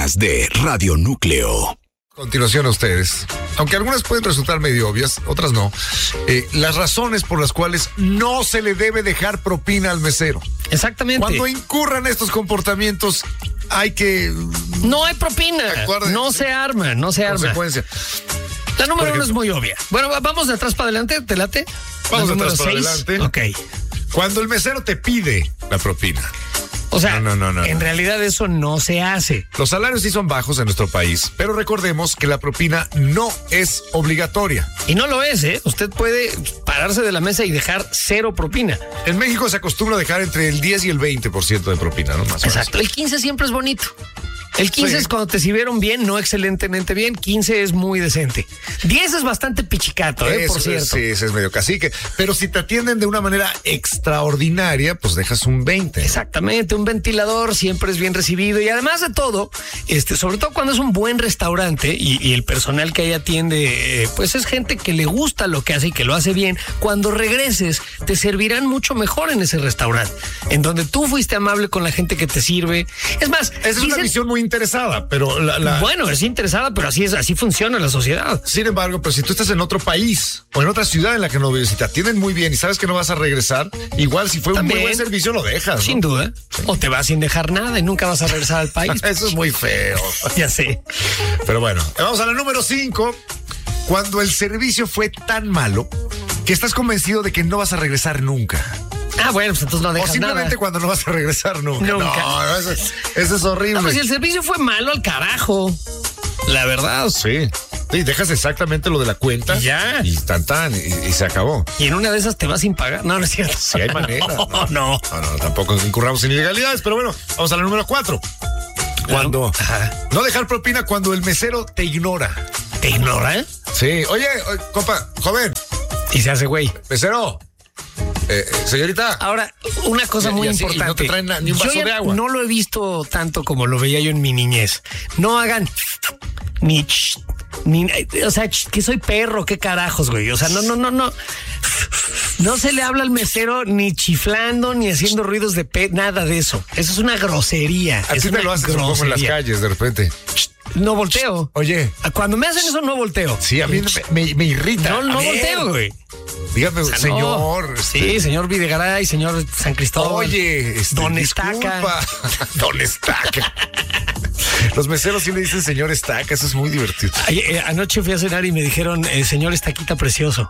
podcast de Radio Núcleo. A continuación a ustedes, aunque algunas pueden resultar medio obvias, otras no, las razones por las cuales no se le debe dejar propina al mesero. Exactamente. Cuando incurran estos comportamientos, hay que... No hay propina, no se arma. Consecuencia. La número uno es muy obvia. Bueno, vamos de atrás para adelante, ¿te late? Vamos de número atrás para 6. adelante. Ok. Cuando el mesero te pide la propina. O sea, No. En realidad eso no se hace. Los salarios sí son bajos en nuestro país, pero recordemos que la propina no es obligatoria. Y no lo es, ¿eh? Usted puede pararse de la mesa y dejar 0 propina. En México se acostumbra a dejar entre el 10 y el 20% de propina, ¿no? Más o menos. Exacto. El 15 siempre es bonito. El 15 es cuando te sirvieron bien, no excelentemente bien. 15 es muy decente. 10 es bastante pichicato, por cierto. Sí, ese es medio cacique. Pero si te atienden de una manera extraordinaria, pues dejas un 20. Exactamente, un ventilador siempre es bien recibido. Y además de todo, sobre todo cuando es un buen restaurante y el personal que ahí atiende, pues es gente que le gusta lo que hace y que lo hace bien. Cuando regreses, te servirán mucho mejor en ese restaurante, en donde tú fuiste amable con la gente que te sirve. Es más, esa es una visión muy interesada, pero Bueno, es interesada, pero así funciona la sociedad. Sin embargo, pero si tú estás en otro país o en otra ciudad en la que no vives y te atienden muy bien y sabes que no vas a regresar, igual si fue También, un muy buen servicio lo dejas, ¿no? Sin duda. Sí. O te vas sin dejar nada y nunca vas a regresar al país. Eso es muy feo. Ya sé. Pero bueno, vamos a la número 5. Cuando el servicio fue tan malo que estás convencido de que no vas a regresar nunca. Ah, bueno, pues entonces no dejas nada. O simplemente cuando no vas a regresar nunca. No, eso es horrible. No, pues si el servicio fue malo, al carajo. La verdad. Sí, dejas exactamente lo de la cuenta. Ya. Y y se acabó. Y en una de esas te vas sin pagar. No, no es cierto. Sí, hay manera. No, tampoco incurramos en ilegalidades, pero bueno, vamos a la número 4. Cuando no dejar propina cuando el mesero te ignora. ¿Te ignora? Sí. Oye, compa, joven. Y se hace güey. Mesero. Señorita. Ahora, una cosa muy importante. No te traen ni un vaso de agua. No lo he visto tanto como lo veía yo en mi niñez. No hagan ni o sea, que soy perro, qué carajos, güey. O sea, no. No se le habla al mesero ni chiflando, ni haciendo ruidos de nada de eso. Eso es una grosería. A ti me lo haces como en las calles de repente. No volteo. Oye. Cuando me hacen eso, no volteo. Sí, a mí me irrita. No volteo, güey. Dígame, o sea, señor. No. Sí, señor Videgaray, señor San Cristóbal. Oye, Don Estaca. Don Estaca. Los meseros sí le dicen señor Estaca, eso es muy divertido. Anoche fui a cenar y me dijeron, señor Estaquita precioso.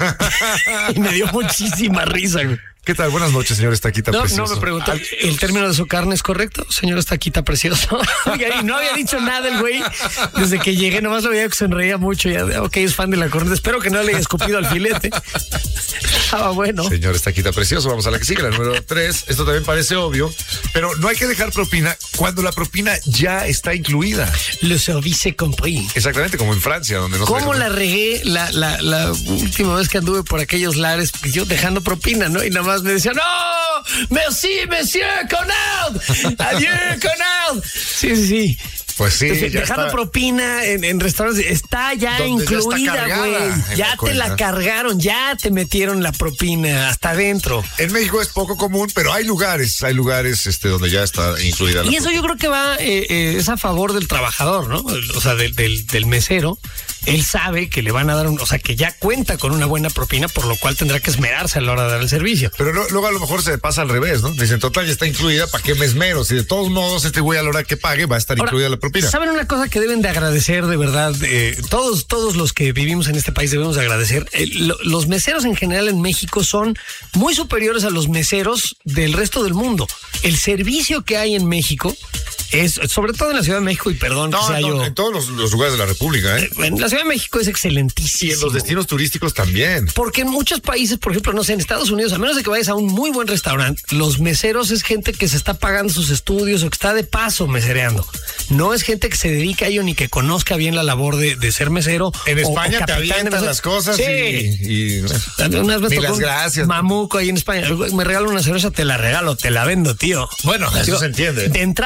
Y me dio muchísima risa, güey. ¿Qué tal? Buenas noches, señor Estaquita precioso. No, me preguntó, ¿el término de su carne es correcto, señor Estaquita precioso? Y no había dicho nada el güey desde que llegué, nomás lo veía que sonreía mucho. Ya, ok, es fan de la corneta, espero que no le haya escupido al filete. Estaba bueno. Señor Estaquita precioso, vamos a la que sigue, la número 3. Esto también parece obvio, pero no hay que dejar propina cuando la propina ya está incluida. Le service compris. Exactamente, como en Francia, donde no se ¿Cómo la regué la última vez que anduve por aquellos lares? Pues yo dejando propina, ¿no? Y nada más me decía, no, merci, monsieur Conard, adieu, Conard. Sí. Pues sí, ya dejando está. Propina en restaurantes, está ya incluida, güey. Ya te la cargaron, ya te metieron la propina hasta adentro. En México es poco común, pero hay lugares donde ya está incluida la propina. Y eso yo creo que va, es a favor del trabajador, ¿no? O sea, del mesero. Él sabe que le van a dar o sea, que ya cuenta con una buena propina, por lo cual tendrá que esmerarse a la hora de dar el servicio. Pero luego a lo mejor se pasa al revés, ¿no? Dicen, total, ya está incluida, ¿para qué me esmero? Si de todos modos este güey a la hora que pague va a estar incluida la propina. ¿Saben una cosa que deben de agradecer de verdad? Todos los que vivimos en este país debemos de agradecer. Los meseros en general en México son muy superiores a los meseros del resto del mundo. El servicio que hay en México es, sobre todo en la Ciudad de México, y perdón que sea yo... En todos los lugares de la República, ¿eh? En la Ciudad de México es excelentísimo. Y en los destinos turísticos también. Porque en muchos países, por ejemplo, no sé, en Estados Unidos, a menos de que vayas a un muy buen restaurante, los meseros es gente que se está pagando sus estudios o que está de paso mesereando. No es gente que se dedica a ello ni que conozca bien la labor de ser mesero. En España te avientan las cosas. Sí. y unas veces las gracias. Mamuco ahí en España. Me regalo una cerveza, te la regalo, te la vendo, tío. Bueno, eso se entiende. De entrada, acá uno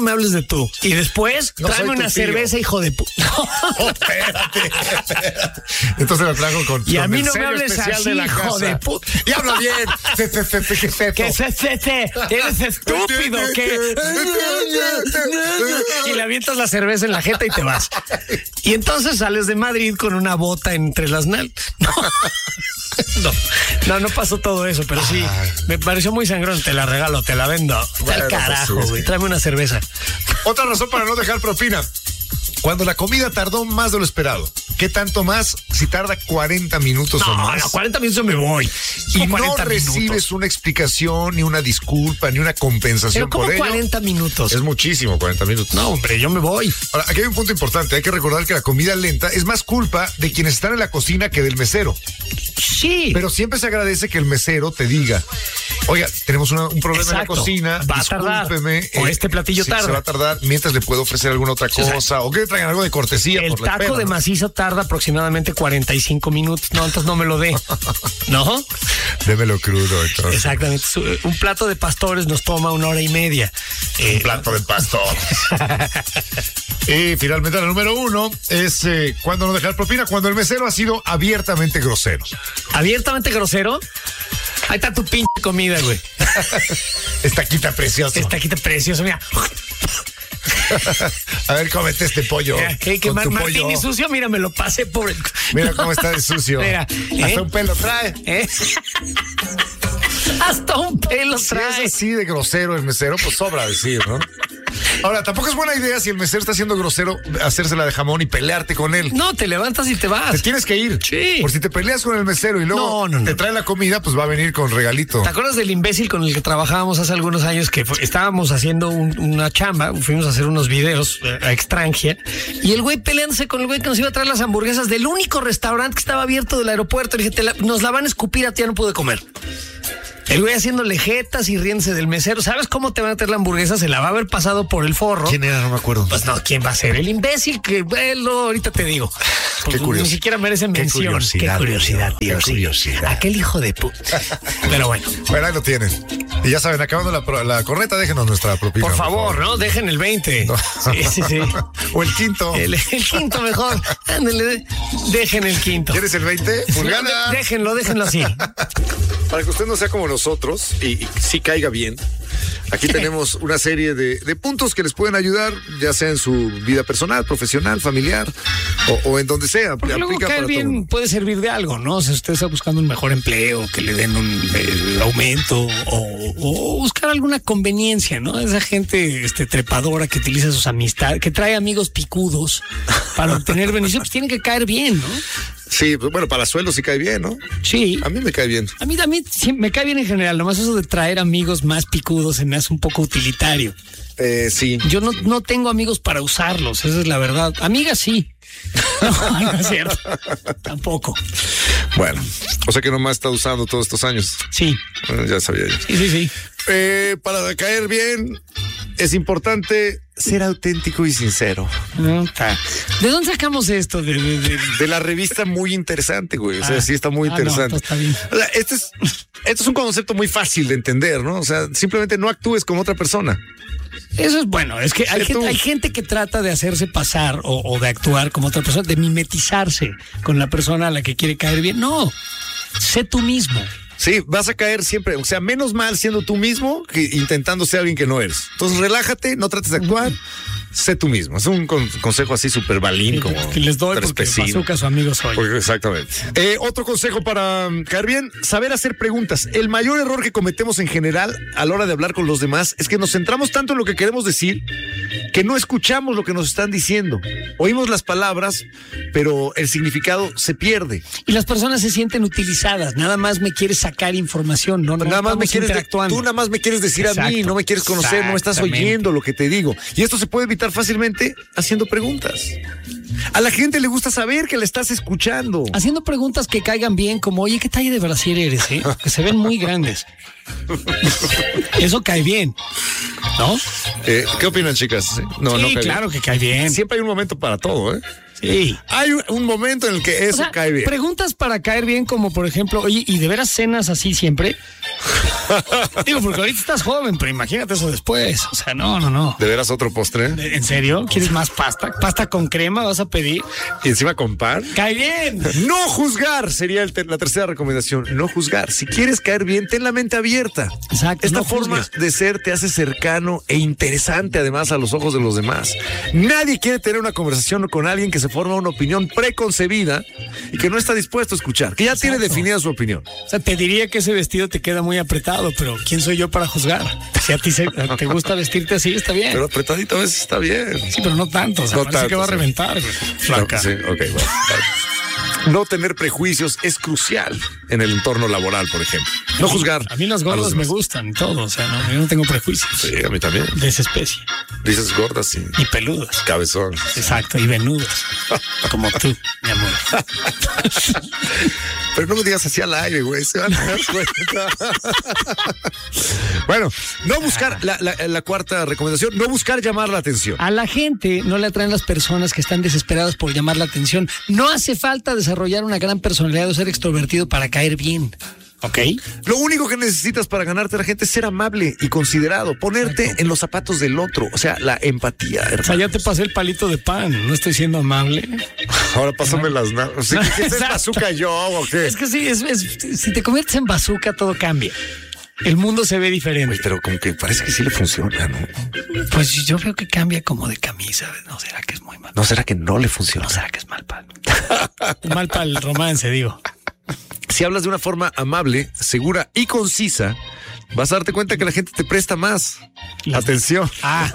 me hables de tú. Y después, No tráeme soy tu una tío. cerveza, hijo de puta. Oh, espérate. Entonces la trajo con Y a con mí el no me sello hables especial así, de la hijo casa. de puta. Y habla bien. ¿Qué es este? ¿Eres estúpido? ¿Qué? Y le avientas la cerveza en la jeta y te vas. Y entonces sales de Madrid con una bota entre las nalgas. No pasó todo eso, pero sí, me pareció muy sangrón. Te la regalo, te la vendo. Bueno, Al carajo, pues sí, güey. sí. Tráeme una cerveza. Otra razón para no dejar propina. Cuando la comida tardó más de lo esperado. ¿Qué tanto más? Si tarda 40 minutos o más. No, 40 minutos me voy. Y ¿Cómo no 40 recibes minutos? una explicación, ni una disculpa, ni una compensación Pero ¿cómo por ello. 40 minutos? Es muchísimo, 40 minutos. No, hombre, yo me voy. Ahora, aquí hay un punto importante. Hay que recordar que la comida lenta es más culpa de quienes están en la cocina que del mesero. Sí. Pero siempre se agradece que el mesero te diga, oiga, tenemos un problema en la Exacto. cocina, Va a tardar. discúlpeme. O este platillo sí, tarda. se va a tardar, mientras le puedo ofrecer alguna otra cosa, o que le traigan algo de cortesía. El por la taco espera, de ¿no? macizo tarda aproximadamente 45 minutos. No, entonces no me lo dé. ¿No? Démelo crudo, entonces. Exactamente. Un plato de pastores nos toma 1 hora y media. Un plato de pastor. Y finalmente la número 1 es cuando no dejar propina, cuando el mesero ha sido abiertamente grosero. ¿Abiertamente grosero? Ahí está tu pinche comida, güey. Esta quita precioso. Está aquí, precioso, mira. A ver, cómete este pollo. Mira, que con tu Martín pollo. y sucio, mira, me lo pasé por el... Mira cómo está de sucio. Mira, Hasta un pelo trae. ¿Eh? Hasta un pelo Si trae. es así de grosero el mesero, pues sobra decir, ¿no? Ahora, tampoco es buena idea si el mesero está siendo grosero hacérsela de jamón y pelearte con él. No, te levantas y te vas. Te tienes que ir. Sí. Por si te peleas con el mesero y luego No. te trae la comida, pues va a venir con regalito. ¿Te acuerdas del imbécil con el que trabajábamos hace algunos años que estábamos haciendo una chamba, fuimos a hacer unos videos a Extranjia y el güey peleándose con el güey que nos iba a traer las hamburguesas del único restaurante que estaba abierto del aeropuerto? Le dije, nos la van a escupir, a ti ya no pude comer. El güey haciéndole jetas y riéndose del mesero. ¿Sabes cómo te van a traer la hamburguesa? Se la va a haber pasado por el forro. ¿Quién era? No me acuerdo. Pues no, ¿quién va a ser? El imbécil que, bueno, ahorita te digo. Qué curioso. Ni siquiera merece mención. curiosidad, Qué curiosidad, tío. tío. Qué sí. curiosidad. Aquel hijo de puta. Pero bueno. Bueno, ahí lo tienen. Y ya saben, acabando la corneta, déjenos nuestra propina. Por favor, ¿no? Dejen el 20. No. Sí. O el quinto. El quinto mejor. Ándale, dejen el quinto. ¿Quieres el 20? Pues gana. Déjenlo así. Para que usted no sea como nosotros y sí caiga bien, aquí tenemos una serie de puntos que les pueden ayudar, ya sea en su vida personal, profesional, familiar o en donde sea. Porque luego Aplica caer para bien todo. puede servir de algo, ¿no? O sea, usted está buscando un mejor empleo, que le den un aumento o buscar alguna conveniencia, ¿no? Esa gente trepadora que utiliza sus amistades, que trae amigos picudos para obtener beneficios, pues tiene que caer bien, ¿no? Sí, pues, bueno, para sueldo sí cae bien, ¿no? Sí. A mí me cae bien. A mí también sí, me cae bien en general, nomás eso de traer amigos más picudos se me hace un poco utilitario. Sí. Yo no tengo amigos para usarlos, esa es la verdad. Amigas sí. No es cierto. Tampoco. Bueno, o sea que nomás está usando todos estos años. Sí. Bueno, ya sabía yo. Sí. Para caer bien, es importante ser auténtico y sincero. ¿De dónde sacamos esto? De la revista Muy Interesante, güey. O sea, sí está muy no, interesante. está bien. O sea, este es un concepto muy fácil de entender, ¿no? O sea, simplemente no actúes como otra persona. Eso es bueno, es que hay gente que trata de hacerse pasar o de actuar como otra persona, de mimetizarse con la persona a la que quiere caer bien. No, sé tú mismo. Sí, vas a caer siempre, o sea, menos mal siendo tú mismo que intentando ser alguien que no eres. Entonces, relájate, no trates de actuar, sé tú mismo. Es un consejo así súper balín, como Que les doy tres porque pesinos. Bazooka su amigo soy. Exactamente. Otro consejo para caer bien, saber hacer preguntas. El mayor error que cometemos en general a la hora de hablar con los demás es que nos centramos tanto en lo que queremos decir que no escuchamos lo que nos están diciendo. Oímos las palabras, pero el significado se pierde. Y las personas se sienten utilizadas, nada más me quieres sacar información, no Nada más me estamos quieres interactuando. tú nada más me quieres decir a mí, Exacto. no me quieres conocer, no me estás Exactamente. oyendo lo que te digo. Y esto se puede evitar fácilmente haciendo preguntas. A la gente le gusta saber que la estás escuchando. Haciendo preguntas que caigan bien, como, oye, ¿qué talla de brasier eres? Que se ven muy grandes. Eso cae bien, ¿no? ¿Qué opinan, chicas? No, sí, no cae claro que cae bien. bien. Siempre hay un momento para todo, ¿eh? Sí. Hay un momento en el que eso O sea, cae bien. preguntas para caer bien, como por ejemplo, oye, ¿y de veras cenas así siempre? Digo, porque ahorita estás joven, pero imagínate eso después. O sea, no. ¿De veras otro postre? ¿En serio? ¿Quieres más pasta? ¿Pasta con crema vas a pedir? ¿Y encima con pan? ¡Cae bien! No juzgar sería la tercera recomendación. No juzgar. Si quieres caer bien, ten la mente abierta. Exacto. Esta no forma juzgues. de ser te hace cercano e interesante, además, a los ojos de los demás. Nadie quiere tener una conversación con alguien que se forma una opinión preconcebida y que no está dispuesto a escuchar, que ya tiene definida su opinión. O sea, te diría que ese vestido te queda muy apretado, pero ¿quién soy yo para juzgar? Si a ti te gusta vestirte así, está bien. Pero apretadito a veces está bien. Sí, pero no tanto. O sea, No parece tanto, que va a sí. reventar, güey. Flaca. No, sí, ok, bueno. No tener prejuicios es crucial en el entorno laboral, por ejemplo. No juzgar. A mí los gordos me demás. gustan, todo. O sea, no, yo no tengo prejuicios Sí, a mí también. de esa especie. Dices gordas y Y peludos. cabezón. Exacto, y venudos. Como tú, mi amor. Pero no me digas así al aire, güey. Se van a dar cuenta. Bueno, no buscar, la cuarta recomendación, no buscar llamar la atención. A la gente no le atraen las personas que están desesperadas por llamar la atención. No hace falta desarrollar una gran personalidad o ser extrovertido para caer bien. ¿Ok? Lo único que necesitas para ganarte a la gente es ser amable y considerado, ponerte en los zapatos del otro, o sea, la empatía, O sea, hermano. ya te pasé el palito de pan. No estoy siendo amable. Ahora pásame las nalgas. ¿Sí, ¿qué es Exacto. bazooka yo o qué? Es que sí, si te conviertes en bazooka, todo cambia. El mundo se ve diferente. Güey, pero como que parece que sí le funciona, ¿no? Pues yo veo que cambia como de camisa. ¿No será que es muy mal? ¿No será que no le funciona? ¿No será que es mal para mal para el romance, digo? Si hablas de una forma amable, segura y concisa, vas a darte cuenta que la gente te presta más atención.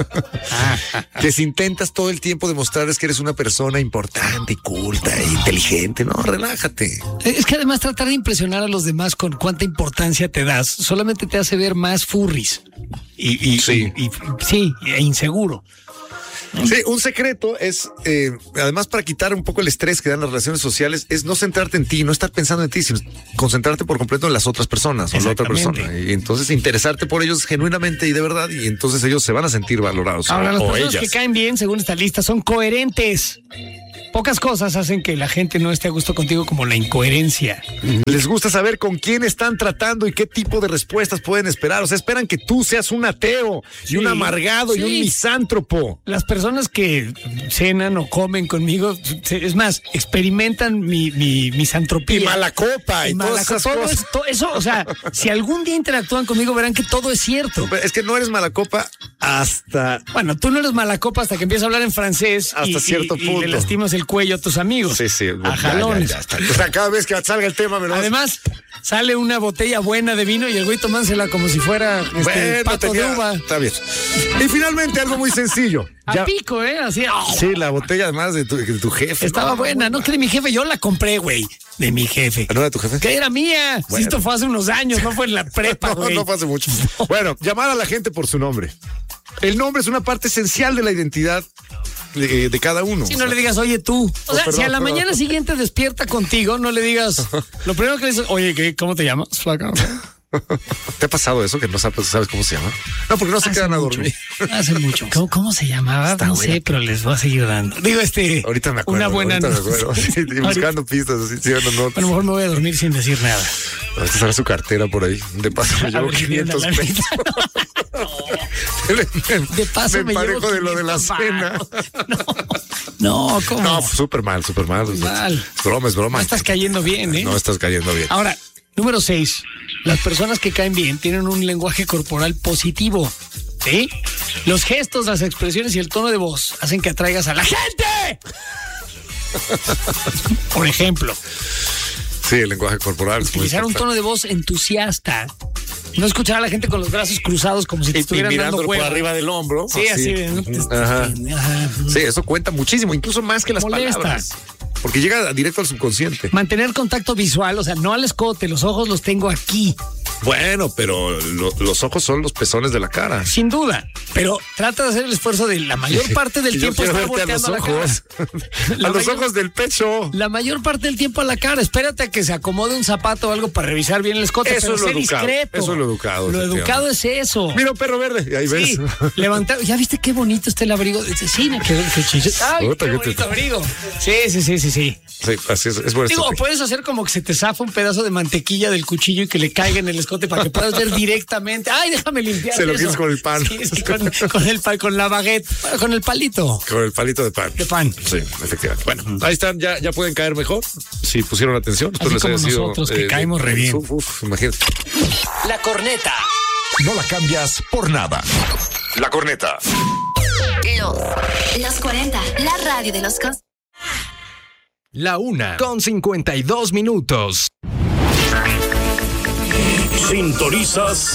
Que si intentas todo el tiempo demostrarles que eres una persona importante y culta e inteligente, no, relájate. Es que además tratar de impresionar a los demás con cuánta importancia te das solamente te hace ver más furries Sí. e inseguro. Sí, un secreto es, además para quitar un poco el estrés que dan las relaciones sociales, es no centrarte en ti, no estar pensando en ti, sino concentrarte por completo en las otras personas o en la otra Exactamente. persona. Y entonces interesarte por ellos genuinamente y de verdad, y entonces ellos se van a sentir valorados. Ahora, las o personas ellas. que caen bien, según esta lista, son coherentes. Pocas cosas hacen que la gente no esté a gusto contigo, como la incoherencia. Les gusta saber con quién están tratando y qué tipo de respuestas pueden esperar. O sea, esperan que tú seas un ateo y un amargado y un Sí. misántropo. Las personas que cenan o comen conmigo, es más, experimentan mi misantropía. Y mala copa y Y todas esas todo cosas. eso, o sea, si algún día interactúan conmigo, verán que todo es cierto. Es que no eres mala copa hasta... Bueno, tú no eres mala copa hasta que empiezas a hablar en francés Hasta cierto y punto. le lastimas el cuello a tus amigos. Sí, A jalones. ya está. O sea, cada vez que salga el tema me lo vas- Además, sale una botella buena de vino y el güey tomándosela como si fuera Bueno, pato de tenía- uva. Está bien. Y finalmente algo muy sencillo. A pico, así. Sí, la botella además de tu jefe. Estaba No, buena, no que de mi jefe, yo la compré, güey. De mi jefe. ¿No era tu jefe? Que era mía. Bueno. Si esto fue hace unos años, no fue en la prepa, No, güey. no fue hace mucho. Bueno, llamar a la gente por su nombre. El nombre es una parte esencial de la identidad de cada uno. Si no le digas, oye tú. O sea, perdón, si a la perdón. mañana siguiente despierta contigo, no le digas. Lo primero que le dices, oye, ¿cómo te llamas? Flaca. ¿Te ha pasado eso que no sabes cómo se llama? No, porque no se quedan a dormir. Hace mucho. ¿Cómo se llamaba? Está no buena. sé, pero les voy a seguir dando. Digo, Ahorita me acuerdo. una buena ahorita me noche. acuerdo. Sí, buscando pistas. Así, sí, no, A lo mejor me voy a dormir sin decir nada. ahorita sale su cartera por ahí. De paso me A llevo ver, 500 mira, la pesos. De paso me me llevo emparejo de lo de la 500 cena. varos. No, ¿cómo? No, súper mal, súper mal. Mal. Es broma. No estás cayendo bien, ¿eh? No estás cayendo bien. Ahora, número 6. Las personas que caen bien tienen un lenguaje corporal positivo. ¿Sí? Los gestos, las expresiones y el tono de voz hacen que atraigas a la gente. Por ejemplo, Sí, el lenguaje corporal. es muy utilizar un importante. tono de voz entusiasta. No escuchar a la gente con los brazos cruzados como si te Y estuvieran dando mirándolo por juego. arriba del hombro. Sí, así de, ¿no? Ajá. Ajá. Sí, eso cuenta muchísimo, incluso más que las Molesta. palabras. Porque llega directo al subconsciente. Mantener contacto visual, o sea, no al escote, los ojos los tengo aquí, Bueno, pero los ojos son los pezones de la cara. sin duda. Pero trata de hacer el esfuerzo de la mayor parte del Yo tiempo quiero estar verte a volteando los a la ojos. cara. A los ojos del pecho. La mayor parte del tiempo a la cara. Espérate a que se acomode un zapato o algo para revisar bien el escote. Eso pero es lo sé educado. discreto. Eso es lo educado, Lo educado es eso. Mira un perro verde. Y ahí ves. Sí, levantar. ¿Ya viste qué bonito está el abrigo? Sí, me quedó qué chicho. Ay, Puta, qué que bonito te- abrigo. Sí. Sí, así es buena Digo, estrategia. puedes hacer como que se te zafa un pedazo de mantequilla del cuchillo y que le caiga en el escote para que puedas ver directamente. Ay, déjame limpiar. Se lo eso. quitas con el pan. Sí, con la baguette, con el palito. Con el palito de pan. De pan. Sí, efectivamente. Bueno, ahí están, ya pueden caer mejor si pusieron atención. Así como nosotros, que caemos re bien. Imagínate. La corneta. No la cambias por nada. La corneta. Los 40, la radio de los La 1:52. Sintonizas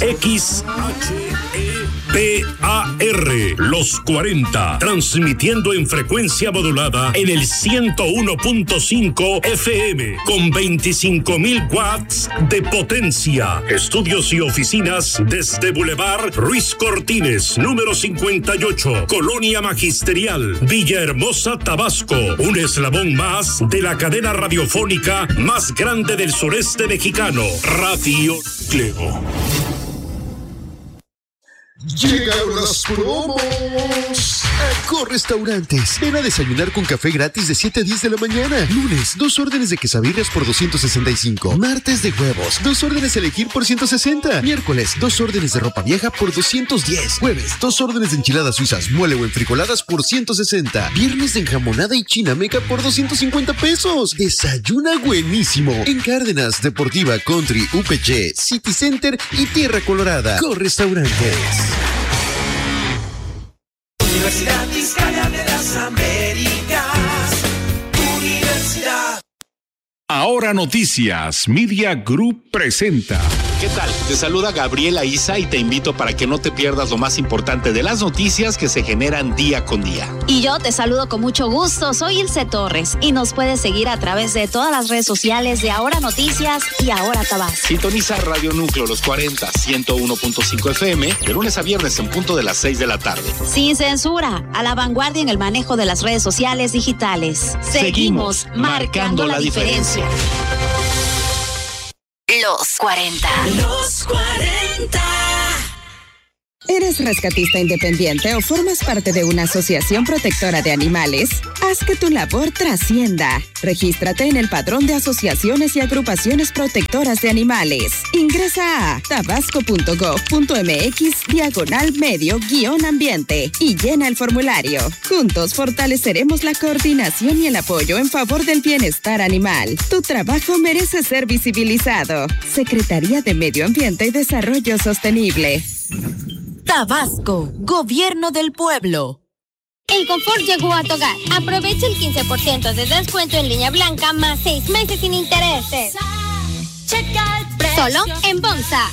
XHEPAR, los 40, transmitiendo en frecuencia modulada en el 101.5 FM, con 25,000 watts de potencia. Estudios y oficinas desde Boulevard Ruiz Cortines, número 58, Colonia Magisterial, Villahermosa, Tabasco. Un eslabón más de la cadena radiofónica más grande del sureste mexicano, Radio Núcleo. Llegaron las promos. Acor Restaurantes. Ven a desayunar con café gratis de 7 a 10 de la mañana. Lunes, 2 órdenes de quesabirrias por 265. Martes de huevos, 2 órdenes a elegir por 160. Miércoles, 2 órdenes de ropa vieja por 210. Jueves, 2 órdenes de enchiladas suizas, mole o enfrijoladas por 160. Viernes de enjamonada y chinameca por 250 pesos. Desayuna buenísimo en Cárdenas, Deportiva, Country, UPC, City Center y Tierra Colorada. Acor Restaurantes. Universidad Vizcaya de las Américas. Universidad. Ahora Noticias, Media Group presenta. ¿Qué tal? Te saluda Gabriela Isa y te invito para que no te pierdas lo más importante de las noticias que se generan día con día. Y yo te saludo con mucho gusto, soy Ilse Torres y nos puedes seguir a través de todas las redes sociales de Ahora Noticias y Ahora Tabasco. Sintoniza Radio Núcleo los 40, 101.5 FM, de lunes a viernes en punto de las 6 de la tarde. Sin censura, a la vanguardia en el manejo de las redes sociales digitales. Seguimos marcando la diferencia. Los 40. Los 40. ¿Eres rescatista independiente o formas parte de una asociación protectora de animales? Haz que tu labor trascienda. Regístrate en el Padrón de Asociaciones y Agrupaciones Protectoras de Animales. Ingresa a tabasco.gov.mx/medio-ambiente y llena el formulario. Juntos fortaleceremos la coordinación y el apoyo en favor del bienestar animal. Tu trabajo merece ser visibilizado. Secretaría de Medio Ambiente y Desarrollo Sostenible. Tabasco, Gobierno del Pueblo. El confort llegó a tu hogar. Aprovecha el 15% de descuento en línea blanca más 6 meses sin intereses. Solo en Bonsa.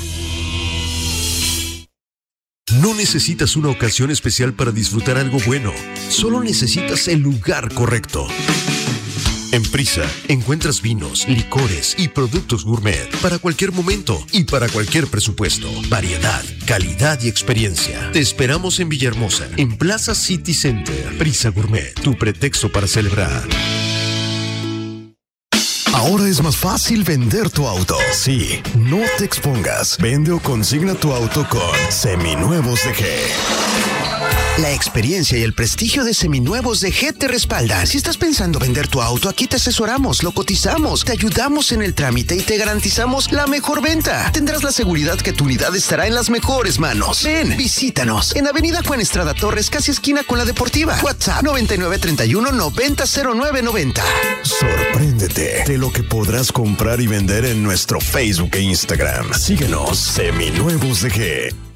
No necesitas una ocasión especial para disfrutar algo bueno. Solo necesitas el lugar correcto. En Prisa encuentras vinos, licores y productos gourmet para cualquier momento y para cualquier presupuesto. Variedad, calidad y experiencia. Te esperamos en Villahermosa, en Plaza City Center. Prisa Gourmet, tu pretexto para celebrar. Ahora es más fácil vender tu auto. Sí, no te expongas. Vende o consigna tu auto con Seminuevos de G. La experiencia y el prestigio de Seminuevos de G te respaldan. Si estás pensando vender tu auto, aquí te asesoramos, lo cotizamos, te ayudamos en el trámite y te garantizamos la mejor venta. Tendrás la seguridad que tu unidad estará en las mejores manos. Ven, visítanos en Avenida Juan Estrada Torres, casi esquina con la Deportiva. WhatsApp 9931-900990. Sorpréndete de lo que podrás comprar y vender en nuestro Facebook e Instagram. Síguenos, Seminuevos de G.